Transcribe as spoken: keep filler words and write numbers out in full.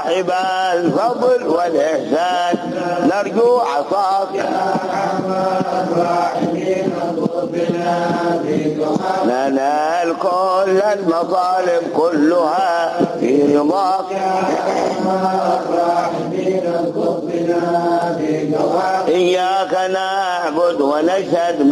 صاحب الفضل والإحسان نرجو عطاك ننال كل المطالب كلها في رضاك إياك نعبد ونشهد